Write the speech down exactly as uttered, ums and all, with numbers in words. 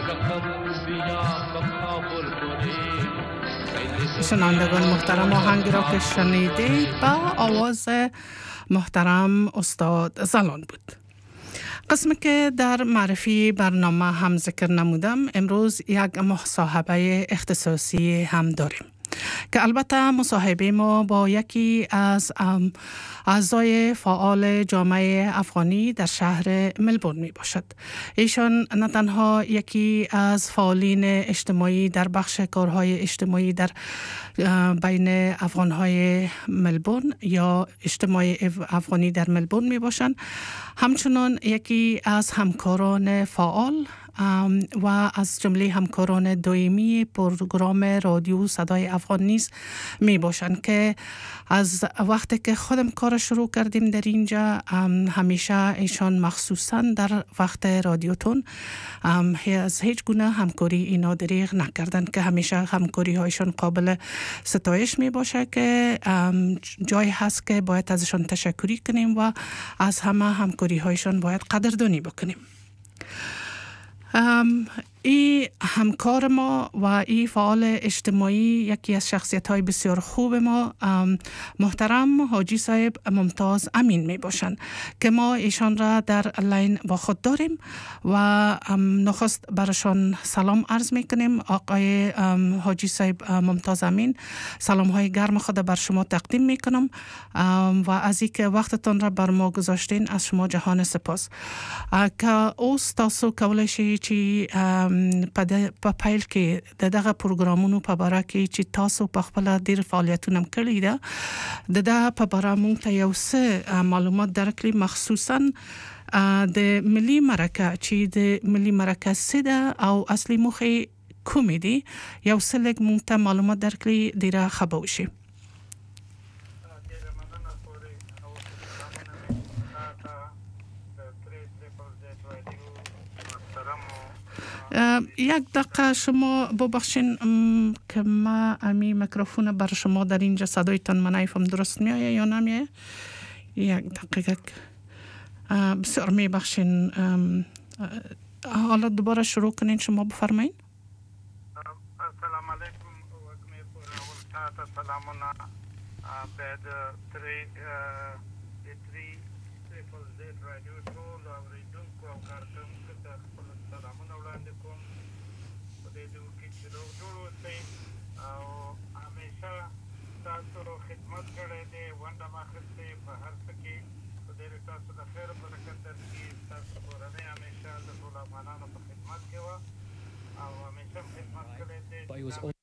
شنوندگان محترم، آهنگی را که شنیدید با آواز محترم استاد زلان بود. قسمی که در معرفی برنامه هم ذکر نمودم، امروز یک مصاحبه اختصاصی هم داریم که البته مصاحبه ما با یکی از اعضای فعال جامعه افغانی در شهر ملبورن می باشد. ایشان نه تنها یکی از فعالین اجتماعی در بخش کارهای اجتماعی در بین افغانهای ملبورن یا اجتماع افغانی در ملبورن می باشند، همچنان یکی از همکاران فعال و از جمله همکاران دائمی پروگرام رادیو صدای افغان نیز می باشند که از وقتی که خودم کار شروع کردیم در اینجا همیشه ایشان مخصوصا در وقت رادیوتون از هیچ گونه همکاری اینا دریغ نکردن که همیشه همکاری هایشان قابل ستایش می باشه که جای هست که باید ازشان تشکری کنیم و از همه همکاری هایشان باید قدردانی بکنیم. ای همکار ما و ای فعال اجتماعی یکی از شخصیت های بسیار خوب ما محترم حاجی صاحب ممتاز امین می باشند که ما ایشان را در لین با خود داریم و نخست برشان سلام عرض می کنیم. آقای حاجی صاحب ممتاز امین، سلام های گرم خود بر شما تقدیم می کنم و از اینکه وقتتان را بر ما گذاشتین از شما جهان سپاس. که اوس تاسو کولای شئ چې په پیل کې د دغه پروګرامونو په باره کې چې تاسو په خپل ډیر فعالیتونه هم کړی ده د دغه په باره مونږ ته یو څه معلومات درکړي، مخصوصا د ملي مرکه چې د ملي مرکه څه ده او اصلي موخې کومې دي، یو څه لږ مونږ ته معلومات درکړي ډیره ښه به وشي. یک دقیقه شما ببخشین که ما امی میکروفون بر شما در اینجا صدایتان من نیفهم درست میایه یا نمیایه. یک دقیقه بسیار میبخشین. حالا دوباره شروع کنین، شما بفرمایین. السلام علیکم و اکمی پر اول تاعت سلامونا بعد تری تری تریپل زیت رادیو ټول اوریدونکو او کارکونکو ته خپل سلامونه وړاندې کوم په دې ډول کې چې روغ جوړ اوسئ او همیشه تاسو خدمت کړی دی، ونډه مو اخیستې په هر څه کې، خدای دې تاسو د خیر او برکت درکړي. ستاسو کورنۍ همیشه د ټولو افغانانو په خدمت کې وه او همیشه خدمت کړی دی.